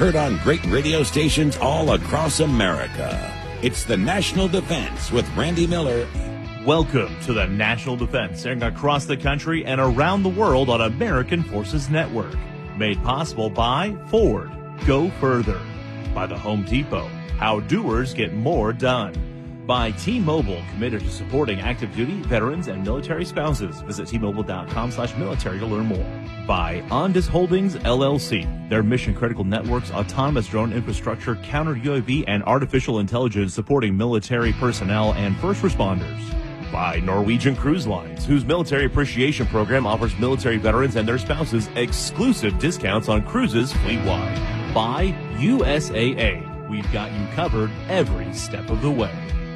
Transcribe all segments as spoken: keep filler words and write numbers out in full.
heard on great radio stations all across America. It's the National Defense with Randy Miller. Welcome to the National Defense, airing across the country and around the world on American Forces Network. Made possible by Ford, Go Further. By the Home Depot, how doers get more done. By T-Mobile, committed to supporting active duty, veterans, and military spouses. Visit T-Mobile.com slash military to learn more. By Ondas Holdings, L L C. Their mission-critical networks, autonomous drone infrastructure, counter-U A V, and artificial intelligence supporting military personnel and first responders. By Norwegian Cruise Lines, whose military appreciation program offers military veterans and their spouses exclusive discounts on cruises fleet-wide. By U S A A. We've got you covered every step of the way.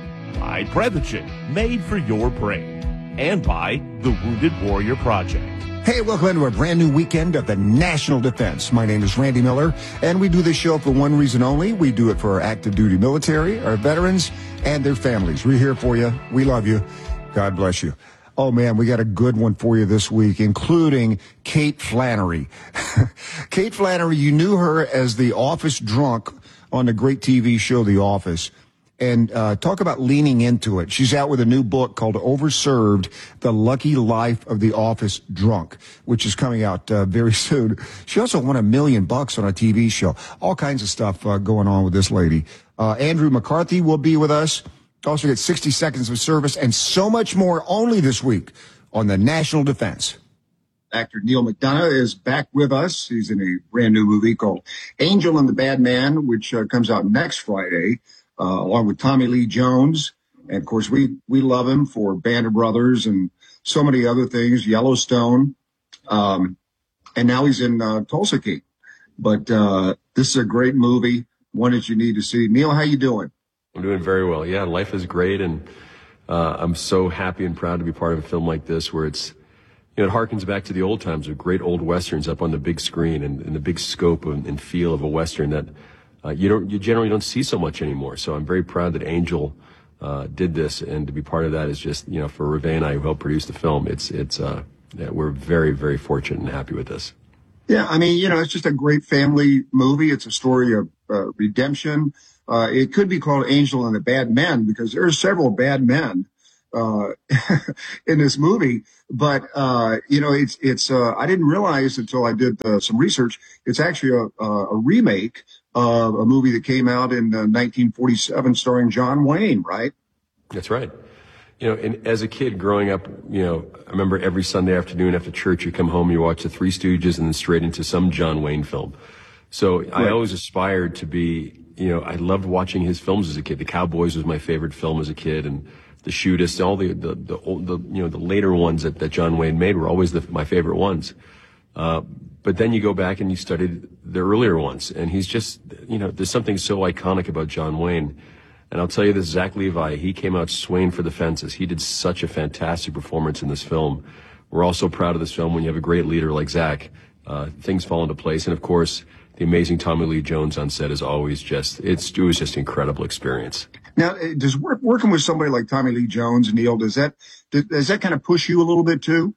By Prevagen, made for your brain. And by the Wounded Warrior Project. Hey, welcome into a brand new weekend of the National Defense. My name is Randy Miller, and we do this show for one reason only. We do it for our active duty military, our veterans, and their families. We're here for you. We love you. God bless you. Oh, man, we got a good one for you this week, including Kate Flannery. Kate Flannery, you knew her as the office drunk on the great T V show The Office. And uh talk about leaning into it. She's out with a new book called Overserved, The Lucky Life of the Office Drunk, which is coming out uh, very soon. She also won a million bucks on a T V show. All kinds of stuff uh, going on with this lady. Uh Andrew McCarthy will be with us. Also get sixty seconds of service and so much more only this week on the National Defense. Actor Neal McDonough is back with us. He's in a brand new movie called Angel and the Bad Man, which uh, comes out next Friday. Uh, along with Tommy Lee Jones. And, of course, we, we love him for Band of Brothers and so many other things, Yellowstone. Um, and now he's in uh, Tulsa King. But uh, this is a great movie, one that you need to see. Neal, how you doing? I'm doing very well. Yeah, life is great. And uh, I'm so happy and proud to be part of a film like this where it's, you know, it harkens back to the old times of great old Westerns up on the big screen and, and the big scope and, and feel of a Western that Uh, you don't, you generally don't see so much anymore. So I'm very proud that Angel, uh, did this, and to be part of that is just, you know, for Reve and I who helped produce the film, it's, it's, uh, yeah, we're very, very fortunate and happy with this. Yeah. I mean, you know, it's just a great family movie. It's a story of, uh, redemption. Uh, it could be called Angel and the Bad Men because there are several bad men, uh, in this movie. But, uh, you know, it's, it's, uh, I didn't realize until I did uh, some research, it's actually a, a remake of a movie that came out in uh, nineteen forty-seven starring John Wayne, right? That's right. You know, and as a kid growing up, you know, I remember every Sunday afternoon after church, you come home, you watch the Three Stooges and then straight into some John Wayne film. So right. I always aspired to be, you know, I loved watching his films as a kid. The Cowboys was my favorite film as a kid, and The Shootist, all the, the, the, old, the you know, the later ones that, that John Wayne made were always the, my favorite ones. Uh, but then you go back and you studied the earlier ones, and he's just, you know, there's something so iconic about John Wayne. And I'll tell you this, Zach Levi, he came out swinging for the fences. He did such a fantastic performance in this film. We're also proud of this film when you have a great leader like Zach. Uh, things fall into place. And of course, the amazing Tommy Lee Jones on set is always just, it's, it was just an incredible experience. Now, does work, working with somebody like Tommy Lee Jones, Neal, does that, does that kind of push you a little bit too?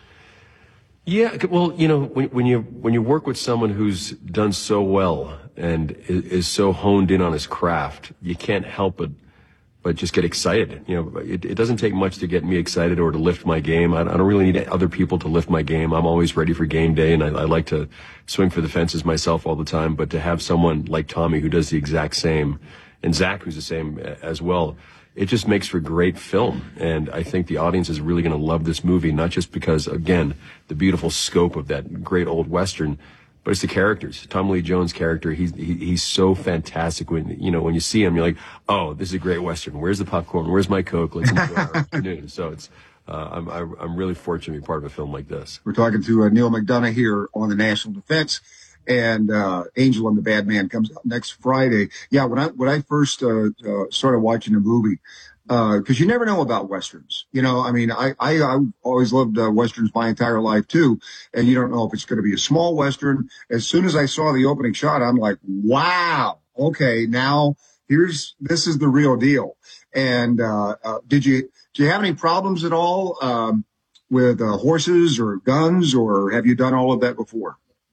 Yeah, well, you know, when, when you when you work with someone who's done so well and is, is so honed in on his craft, you can't help but but just get excited. You know, it, it doesn't take much to get me excited or to lift my game. I, I don't really need other people to lift my game. I'm always ready for game day, and I, I like to swing for the fences myself all the time. But to have someone like Tommy who does the exact same, and Zach who's the same as well, it just makes for great film. And I think the audience is really going to love this movie, not just because, again, the beautiful scope of that great old Western, but it's the characters. Tommy Lee Jones' character, he's, he, he's so fantastic. When, you know, when you see him, you're like, oh, this is a great Western. Where's the popcorn? Where's my Coke? Let's enjoy our afternoon. So it's, uh, I'm, I'm really fortunate to be part of a film like this. We're talking to uh, Neal McDonough here on the National Defense. And uh Angel and the Bad Man comes out next Friday. Yeah, when I when I first uh, uh started watching the movie, uh because you never know about Westerns. You know, I mean, I I, I always loved uh, Westerns my entire life too, and you don't know if it's going to be a small Western. As soon as I saw the opening shot, I'm like, wow, okay, now here's this is the real deal. And uh, uh did you do you have any problems at all um with uh, horses or guns, or have you done all of that before?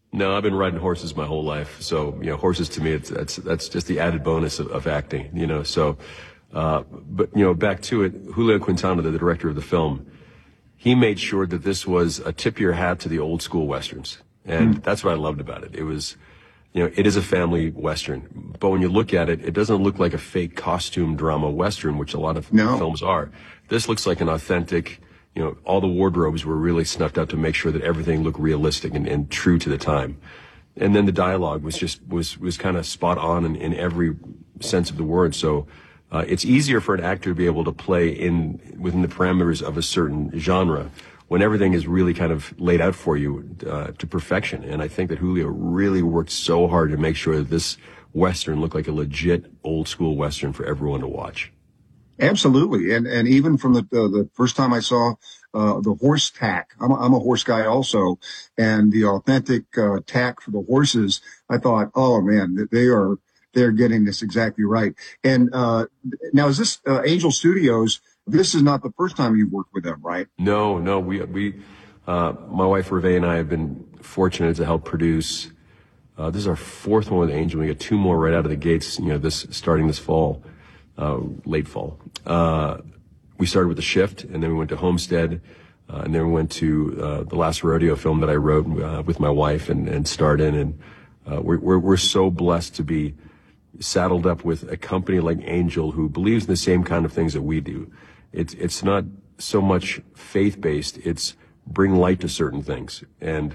No, I've been riding horses my whole life. So, you know, horses to me, it's, that's, that's just the added bonus of, of acting, you know, so, uh, but, you know, back to it, Julio Quintana, the director of the film, he made sure that this was a tip your hat to the old school Westerns. And mm. that's what I loved about it. It was, you know, it is a family Western, but when you look at it, it doesn't look like a fake costume drama Western, which a lot of no. films are. This looks like an authentic, you know, all the wardrobes were really snuffed out to make sure that everything looked realistic and, and true to the time. And then the dialogue was just, was, was kind of spot on in, in every sense of the word. So, uh, it's easier for an actor to be able to play in, within the parameters of a certain genre when everything is really kind of laid out for you, uh, to perfection. And I think that Julio really worked so hard to make sure that this Western looked like a legit old school Western for everyone to watch. Absolutely. And, and even from the, the, the first time I saw, uh, the horse tack, I'm a, I'm a horse guy also, and the authentic, uh, tack for the horses, I thought, oh man, they are, they're getting this exactly right. And, uh, now is this, uh, Angel Studios, this is not the first time you've worked with them, right? No, no, we, we, uh, my wife Reve and I have been fortunate to help produce, uh, this is our fourth one with Angel. We got two more right out of the gates, you know, this, starting this fall. Uh, late fall. Uh, we started with The Shift, and then we went to Homestead, uh, and then we went to, uh, the last rodeo film that I wrote, uh, with my wife and, and starred in. And, uh, we're, we're, we're so blessed to be saddled up with a company like Angel who believes in the same kind of things that we do. It's, it's not so much faith-based, it's bring light to certain things. And,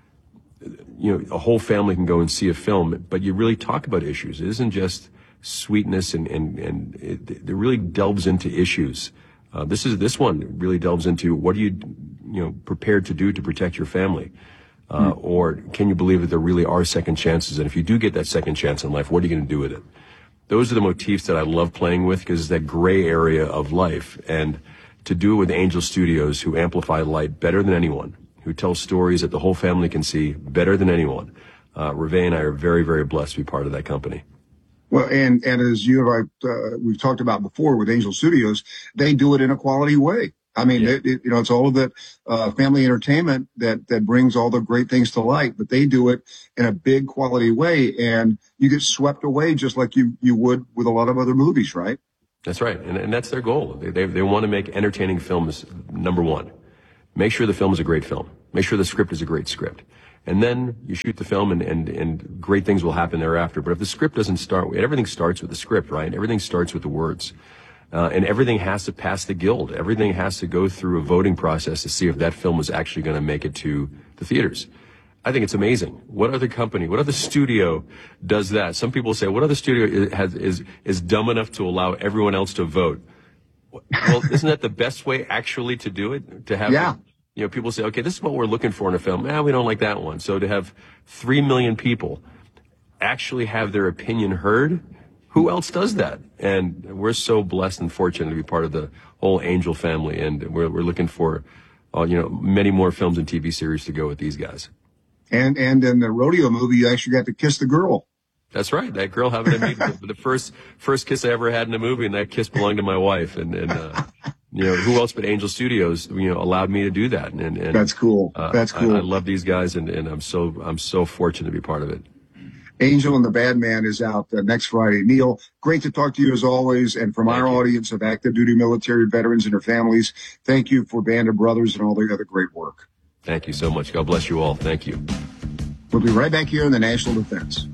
you know, a whole family can go and see a film, but you really talk about issues. It isn't just sweetness and, and, and it, it really delves into issues. Uh, this is, this one really delves into what are you, you know, prepared to do to protect your family? Uh, mm. Or can you believe that there really are second chances? And if you do get that second chance in life, what are you going to do with it? Those are the motifs that I love playing with because it's that gray area of life. And to do it with Angel Studios, who amplify light better than anyone, who tell stories that the whole family can see better than anyone. Uh, Reve and I are very, very blessed to be part of that company. Well, and, and as you and I, uh, we've talked about before with Angel Studios, they do it in a quality way. I mean, yeah. it, it, you know, it's all of that, uh, family entertainment that, that brings all the great things to light, but they do it in a big quality way, and you get swept away just like you, you would with a lot of other movies, right? That's right. And, and that's their goal. They, they, they want to make entertaining films, number one. Make sure the film is a great film. Make sure the script is a great script. And then you shoot the film and, and, and great things will happen thereafter. But if the script doesn't start, everything starts with the script, right? Everything starts with the words. Uh, and everything has to pass the guild. Everything has to go through a voting process to see if that film is actually going to make it to the theaters. I think it's amazing. What other company, what other studio does that? Some people say, what other studio has, is, is dumb enough to allow everyone else to vote? Well, isn't that the best way actually to do it? To have, yeah. You know, people say, okay, this is what we're looking for in a film. Ah, we don't like that one. So to have three million people actually have their opinion heard, who else does that? And we're so blessed and fortunate to be part of the whole Angel family. And we're, we're looking for, uh, you know, many more films and T V series to go with these guys. And, and in the rodeo movie, you actually got to kiss the girl. That's right. That girl happened to me. the, the first, first kiss I ever had in a movie, and that kiss belonged to my wife. And, and, uh, you know, who else but Angel Studios, you know, allowed me to do that. And, and that's cool. Uh, that's cool. I, I love these guys, and, and I'm so, I'm so fortunate to be part of it. Angel and the Bad Man is out uh, next Friday. Neil, great to talk to you as always. And from Thank our you. audience of active duty military veterans and their families, thank you for Band of Brothers and all the other great work. Thank you so much. God bless you all. Thank you. We'll be right back here in the National Defense.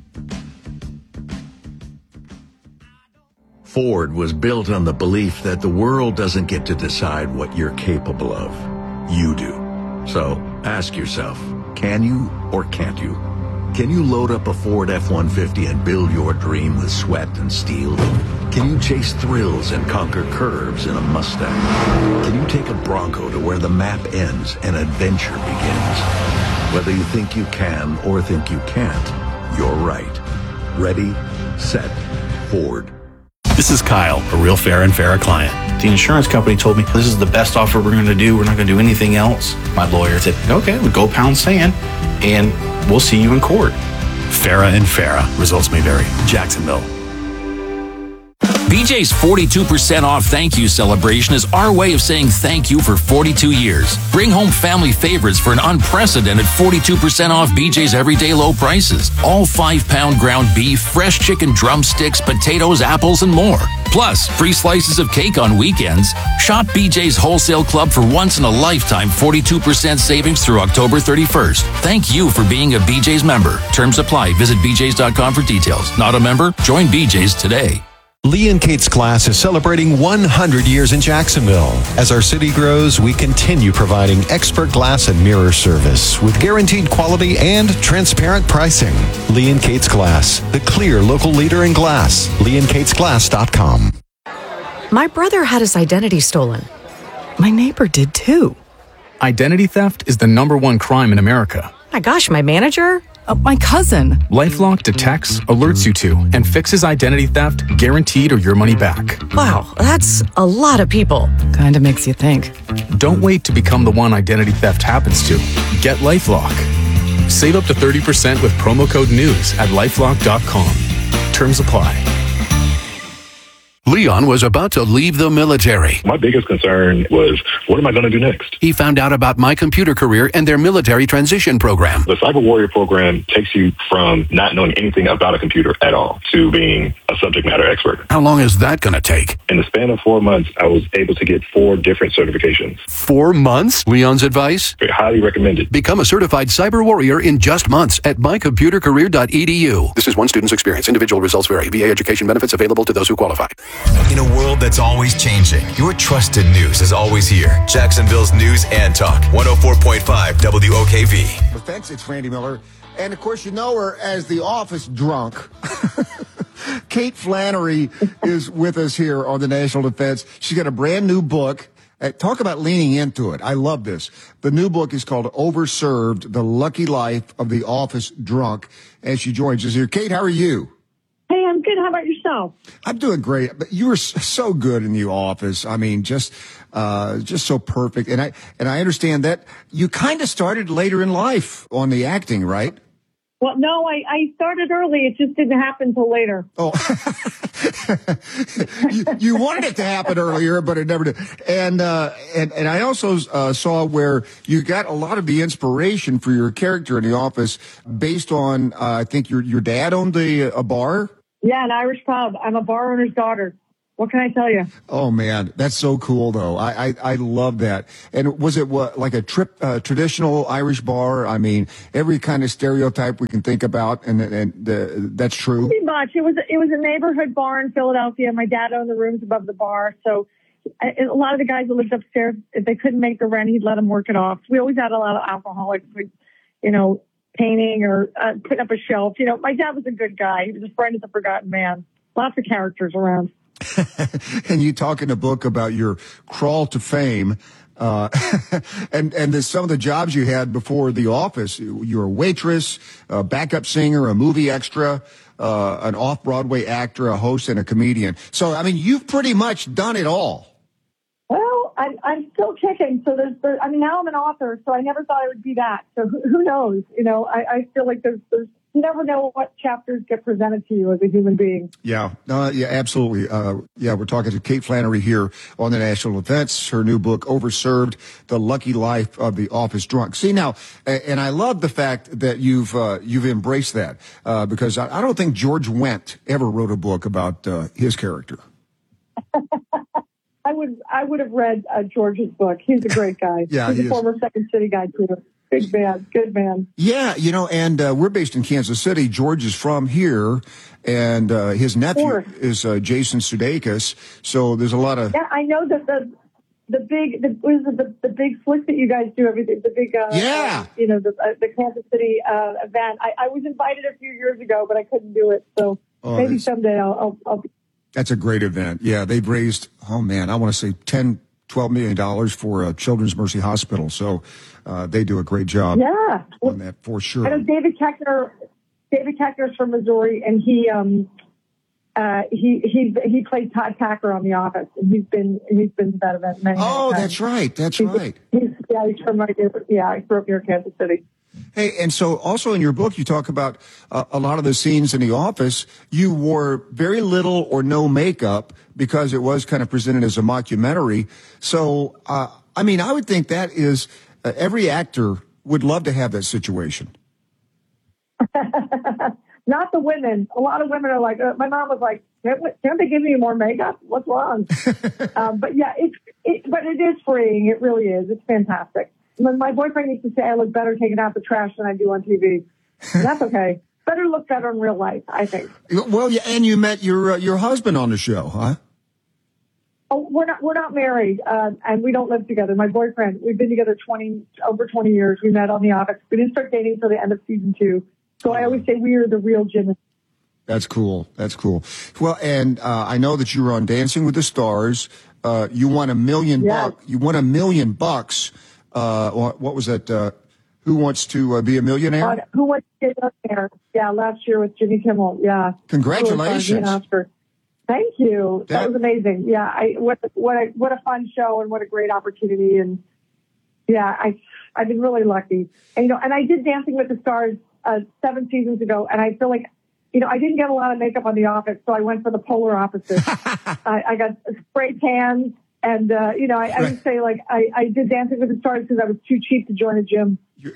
Ford was built on the belief that the world doesn't get to decide what you're capable of. You do. So ask yourself, can you or can't you? Can you load up a Ford F one fifty and build your dream with sweat and steel? Can you chase thrills and conquer curves in a Mustang? Can you take a Bronco to where the map ends and adventure begins? Whether you think you can or think you can't, you're right. Ready, set, Ford. This is Kyle, a real Farah and Farah client. The insurance company told me this is the best offer we're going to do. We're not going to do anything else. My lawyer said, okay, we'll go pound sand and we'll see you in court. Farah and Farah. Results may vary. Jacksonville. B J's forty-two percent off thank you celebration is our way of saying thank you for forty-two years. Bring home family favorites for an unprecedented forty-two percent off B J's everyday low prices. All five-pound ground beef, fresh chicken drumsticks, potatoes, apples, and more. Plus, free slices of cake on weekends. Shop B J's Wholesale Club for once-in-a-lifetime forty-two percent savings through October thirty-first. Thank you for being a B J's member. Terms apply. Visit B J's dot com for details. Not a member? Join B J's today. Lee and Kate's Glass is celebrating one hundred years in Jacksonville. As our city grows, we continue providing expert glass and mirror service with guaranteed quality and transparent pricing. Lee and Kate's Glass, the clear local leader in glass. lee and kates glass dot com. My brother had his identity stolen. My neighbor did too. Identity theft is the number one crime in America. My gosh, my manager? Uh, my cousin. LifeLock detects, alerts you to, and fixes identity theft, guaranteed or your money back. Wow, that's a lot of people. Kinda makes you think. Don't wait to become the one identity theft happens to. Get LifeLock. Save up to thirty percent with promo code NEWS at lifelock dot com. Terms apply. Leon was about to leave the military. My biggest concern was, what am I going to do next? He found out about My Computer Career and their military transition program. The Cyber Warrior program takes you from not knowing anything about a computer at all to being a subject matter expert. How long is that going to take? In the span of four months, I was able to get four different certifications. Four months? Leon's advice? Very highly recommended. Become a certified cyber warrior in just months at my computer career dot e d u. This is one student's experience. Individual results vary. V A education benefits available to those who qualify. In a world that's always changing, your trusted news is always here. Jacksonville's News and Talk, one oh four point five W O K V. Thanks, it's Randy Miller. And, of course, you know her as the office drunk. Kate Flannery is with us here on the National Defense. She's got a brand new book. Uh, talk about leaning into it. I love this. The new book is called Overserved, The Lucky Life of the Office Drunk. And she joins us here. Kate, how are you? Hey, I'm good. How about yourself? I'm doing great. But you were so good in the office. I mean, just, uh, just so perfect. And I, and I understand that you kind of started later in life on the acting, right? Well, no, I, I started early. It just didn't happen till later. Oh, you, you wanted it to happen earlier, but it never did. And, uh, and, and I also, uh, saw where you got a lot of the inspiration for your character in The Office based on, uh, I think your, your dad owned the, a bar. Yeah, an Irish pub. I'm a bar owner's daughter. What can I tell you? Oh man, that's so cool though. I, I, I love that. And was it what, like a trip, uh, traditional Irish bar? I mean, every kind of stereotype we can think about, and, and, uh, that's true. Pretty much. It was, it was a neighborhood bar in Philadelphia. My dad owned the rooms above the bar. So a, a lot of the guys that lived upstairs, if they couldn't make the rent, he'd let them work it off. We always had a lot of alcoholics, you know, painting or uh, putting up a shelf. You know, my dad was a good guy. He was a friend of the forgotten man. Lots of characters around. And you talk in a book about your crawl to fame, uh, and, and the, some of the jobs you had before The Office. You were a waitress, a backup singer, a movie extra, uh, an off-Broadway actor, a host, and a comedian. So, I mean, you've pretty much done it all. Well, I, I'm still kicking. So there's, there, I mean, now I'm an author, so I never thought it would be that. So who, who knows? You know, I, I feel like there's, there's, you never know what chapters get presented to you as a human being. Yeah, uh, yeah, absolutely. Uh, yeah, we're talking to Kate Flannery here on the National Defense. Her new book, Overserved, The Lucky Life of the Office Drunk. See, now, and I love the fact that you've uh, you've embraced that, uh, because I, I don't think George Wendt ever wrote a book about uh, his character. I would I would have read uh, George's book. He's a great guy. Yeah, He's he a is. former Second City guy, too. Big man, good man. Yeah, you know, and uh, we're based in Kansas City. George is from here, and uh, his nephew is uh, Jason Sudeikis. So there's a lot of yeah. I know that the the big the what is it, the the big flick that you guys do everything the big uh, yeah uh, you know the uh, the Kansas City uh, event. I, I was invited a few years ago, but I couldn't do it. So oh, maybe someday I'll. I'll, I'll be- That's a great event. Yeah, they've raised oh man, I want to say ten, twelve million dollars for uh, Children's Mercy Hospital. So uh, they do a great job. Yeah, on that for sure. I know David Keckner. David Keckner's from Missouri, and he um uh he he he played Todd Packer on The Office, and he's been he's been to that event many. Oh, many that's times. right. That's he's, right. He's, yeah, he's from right there. Yeah, I grew up near Kansas City. Hey, and so also in your book, you talk about uh, a lot of the scenes in The Office. You wore very little or no makeup because it was kind of presented as a mockumentary. So, uh, I mean, I would think that is uh, every actor would love to have that situation. Not the women. A lot of women are like, uh, my mom was like, can't, can't they give me more makeup? What's wrong? um, but yeah, it's, it, but it is freeing. It really is. It's fantastic. When my boyfriend used to say I look better taking out the trash than I do on T V. And that's okay. Better look better in real life, I think. Well, yeah, and you met your uh, your husband on the show, huh? Oh, we're not we're not married, uh, and we don't live together. My boyfriend, we've been together twenty over twenty years. We met on The Office. We didn't start dating until the end of season two. So I always say we are the real Jim. That's cool. That's cool. Well, and uh, I know that you were on Dancing with the Stars. Uh, you won a million Yes. bucks. You won a million bucks. Uh, what what was that? Uh, Who Wants to uh, Be a Millionaire? Uh, who wants to get up there? Yeah, last year with Jimmy Kimmel. Yeah. Congratulations. Really fun, an Oscar. Thank you. That, That- was amazing. Yeah, I what what a what a fun show and what a great opportunity. And yeah, I I've been really lucky. And you know, and I did Dancing with the Stars uh, seven seasons ago, and I feel like, you know, I didn't get a lot of makeup on The Office, so I went for the polar opposite. I, I got spray tans, and uh, you know, I, I would say like I, I did Dancing with the Stars because I was too cheap to join a gym.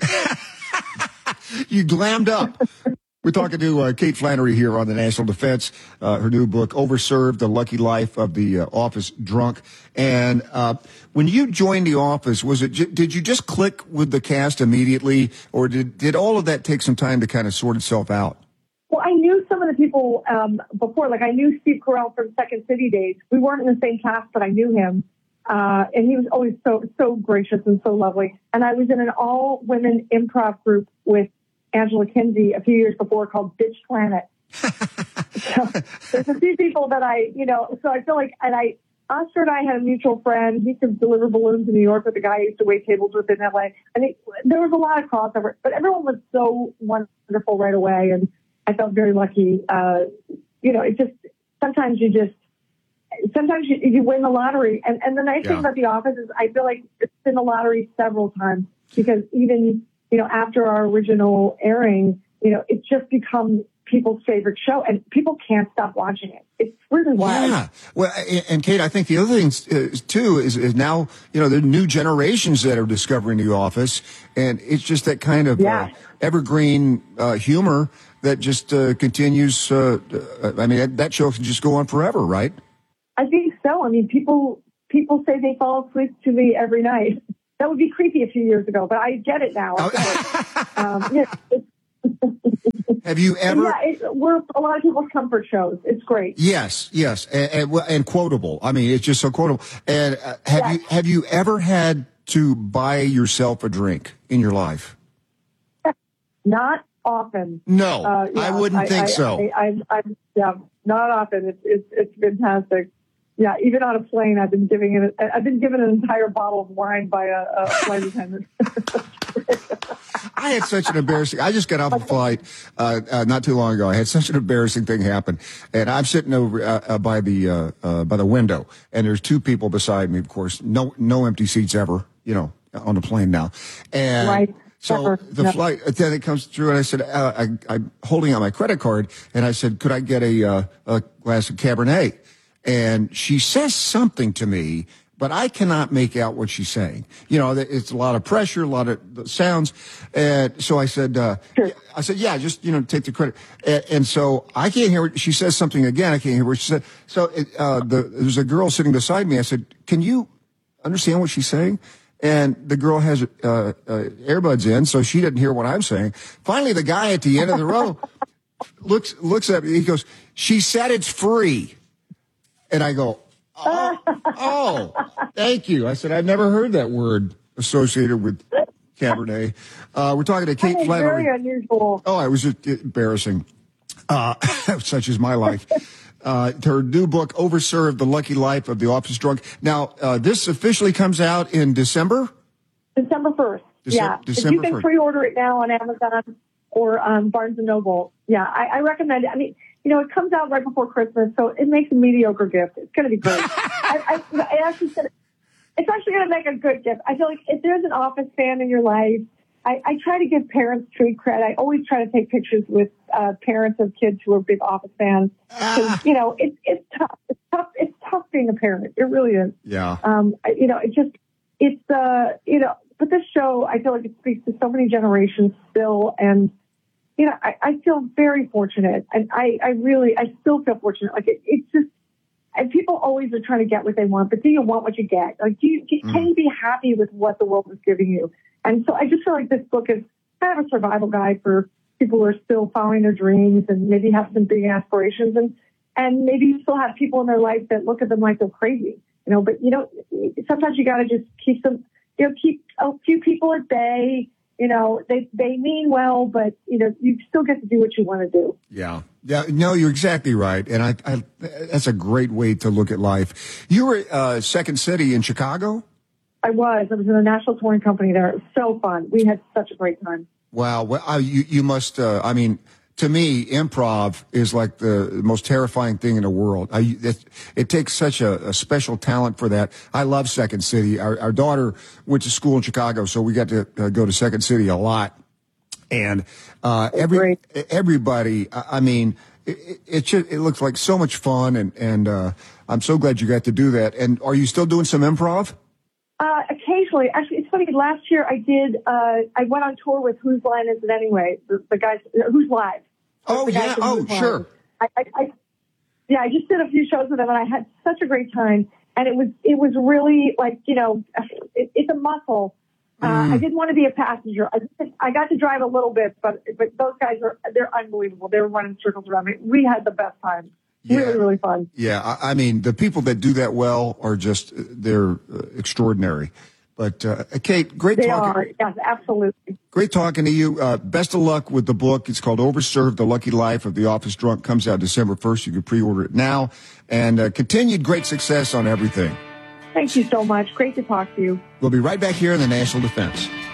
You glammed up. We're talking to uh, Kate Flannery here on the National Defense, uh, her new book, Overserved, The Lucky Life of the uh, Office Drunk. And uh, when you joined The Office, was it j- did you just click with the cast immediately, or did, did all of that take some time to kind of sort itself out? Well, I knew some of the people um, before. Like, I knew Steve Carell from Second City days. We weren't in the same cast, but I knew him. Uh, and he was always so, so gracious and so lovely. And I was in an all-women improv group with Angela Kinsey a few years before called Bitch Planet. So there's a few people that I, you know, so I feel like, and I, Oscar and I had a mutual friend. He could deliver balloons in New York with the guy I used to wait tables with in L A. I think there was a lot of crossover, but everyone was so wonderful right away. And I felt very lucky. Uh, you know, it just, sometimes you just, sometimes you, you win the lottery. And, and the nice Yeah. thing about The Office is I feel like it's been the lottery several times because even, you know, after our original airing, you know, it's just become people's favorite show and people can't stop watching it. It's really wild. Yeah. Well, and, and Kate, I think the other thing is, too is, is now, you know, there are new generations that are discovering The Office, and it's just that kind of Yeah. uh, evergreen uh, humor that just uh, continues. Uh, uh, I mean, that, that show can just go on forever, right? I think so. I mean, people people say they fall asleep to me every night. That would be creepy a few years ago, but I get it now. I get it. Um, yeah, it's, Have you ever? yeah, it, we're a lot of people's comfort shows. It's great. Yes, yes, and, and, well, and quotable. I mean, it's just so quotable. And uh, have Yes. you have you ever had to buy yourself a drink in your life? Not often. No, Uh, yeah, I wouldn't think I, so. I, I, I, yeah, not often. It's it's it's fantastic. Yeah, even on a plane, I've been giving it. I've been given an entire bottle of wine by a, a flight attendant. I had such an embarrassing. I just got off a flight uh, uh, not too long ago. I had such an embarrassing thing happen, and I'm sitting over uh, uh, by the uh, uh, by the window, and there's two people beside me. Of course, no no empty seats ever. You know, on the plane now, and Right. so Never. the No. flight attendant comes through, and I said, uh, I, I'm holding out my credit card, and I said, could I get a uh, a glass of Cabernet? And she says something to me, but I cannot make out what she's saying. You know, it's a lot of pressure, a lot of sounds. And so I said, uh, I said, yeah, just, you know, take the credit. And, and so I can't hear what she says something again. I can't hear what she said. So, it, uh, the, there's a girl sitting beside me. I said, can you understand what she's saying? And the girl has, uh, uh, earbuds in, so she didn't hear what I'm saying. Finally, the guy at the end of the row looks, looks at me. He goes, she said it's free. And I go, oh, oh, thank you. I said, I've never heard that word associated with Cabernet. Uh, we're talking to Kate That is Flannery. very unusual. Oh, it was just embarrassing. Uh, such is my life. Uh, her new book, Overserved, The Lucky Life of the Office Drunk. Now, uh, this officially comes out in December? December first. Decem- Yeah. December if you can first. pre-order it now on Amazon or um, Barnes and Noble. Yeah, I, I recommend it. I mean, you know, it comes out right before Christmas, so it makes a mediocre gift. It's going to be great. I, I, I actually said it's actually going to make a good gift. I feel like if there's an Office fan in your life, I, I try to give parents street cred. I always try to take pictures with uh, parents of kids who are big Office fans. Ah. You know, it's it's tough. It's tough. It's tough being a parent. It really is. Yeah. Um, I- you know, it just it's uh, you know, but this show, I feel like it speaks to so many generations still, and you know, I, I feel very fortunate, and I, I really, I still feel fortunate. Like it, it's just, and people always are trying to get what they want, but do you want what you get? Like, do you, can Mm. you be happy with what the world is giving you? And so I just feel like this book is kind of a survival guide for people who are still following their dreams and maybe have some big aspirations, and and maybe you still have people in their life that look at them like they're crazy, you know. But you know, sometimes you got to just keep them, you know, keep a few people at bay. You know, they they mean well, but you know, you still get to do what you want to do. Yeah. Yeah. No, you're exactly right. And I, I that's a great way to look at life. You were uh, Second City in Chicago? I was. I was in a national touring company there. It was so fun. We had such a great time. Wow. Well, uh, you, you must, uh, I mean, to me, improv is like the most terrifying thing in the world. I, it, it takes such a, a special talent for that. I love Second City. Our, our daughter went to school in Chicago, so we got to uh, go to Second City a lot. And uh, every everybody, I I mean, it, it, it, should, it looks like so much fun, and, and uh, I'm so glad you got to do that. And are you still doing some improv? Uh, occasionally. Actually, it's funny. Last year I did, uh, I went on tour with Whose Line Is It Anyway? The, the guys, Who's Live. Oh, The guys yeah. from Oh, Who's Live. sure. I, I, I, yeah, I just did a few shows with them, and I had such a great time. And it was, it was really like, you know, it, it's a muscle. Uh, Mm. I didn't want to be a passenger. I, just, I got to drive a little bit, but, but those guys are, they're unbelievable. They were running circles around me. We had the best time. Yeah. Really, really fun. Yeah, I, I mean, the people that do that well are just, they're uh, extraordinary. But, uh, Kate, great They talking. are. Yes, absolutely. Great talking to you. Uh, best of luck with the book. It's called Overserved, The Lucky Life of the Office Drunk. Comes out December first. You can pre-order it now. And uh, continued great success on everything. Thank you so much. Great to talk to you. We'll be right back here in the National Defense.